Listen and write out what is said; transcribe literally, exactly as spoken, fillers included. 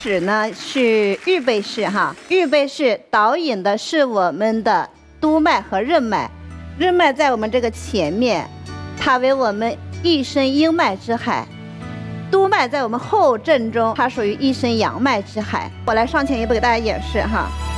指呢是预备式哈，预备式导引的是我们的督脉和任脉，任脉在我们这个前面，它为我们一身阴脉之海；督脉在我们后正中，它属于一身阳脉之海。我来上前一步给大家演示哈。